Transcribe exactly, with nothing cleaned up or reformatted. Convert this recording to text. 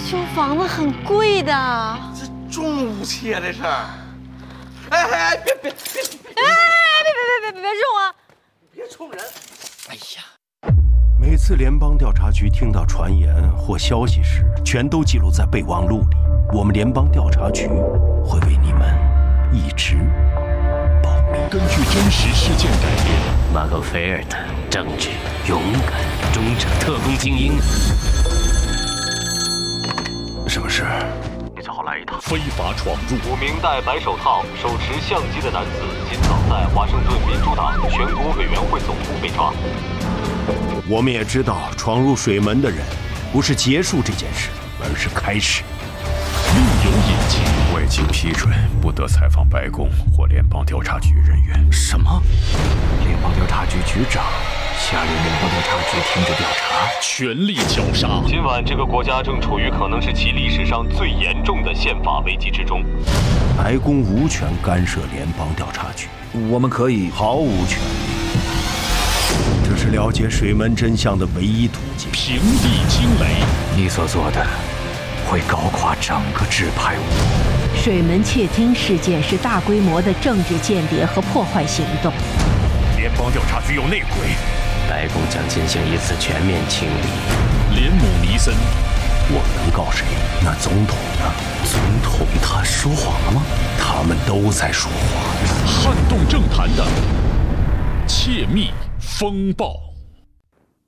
修房子很贵的。 这重武器啊，这是！哎哎，别别别！ 哎哎，别别别别别冲啊！ 别冲人！哎呀， 每次联邦调查局听到传言或消息时，全都记录在备忘录里。我们联邦调查局会为你们一直保密。 根据真实事件改编， 马克菲尔的正直、勇敢、忠诚特工精英。 什么事？ 你最好来一趟。 非法闯入。 五名戴白手套、手持相机的男子，今早在华盛顿民主党全国委员会总部被抓。 我们也知道，闯入水门的人不是结束这件事，而是开始。 另有隐情， 未经批准，不得采访白宫或联邦调查局人员。 什么？ 联邦调查局局长下令联邦调查局停止调查， 全力绞杀。 今晚这个国家正处于可能是其历史上最严重的宪法危机之中。 白宫无权干涉联邦调查局， 我们可以毫无权利。这是了解水门真相的唯一途径。 平地惊雷， 你所做的会搞垮整个制派务。 水门窃听事件是大规模的政治间谍和破坏行动。 联邦调查局有内鬼， 白宫将进行一次全面清理。 连姆尼森， 我能告谁？那总统呢？ 总统他说谎了吗？ 他们都在说谎。 撼动政坛的窃密风暴。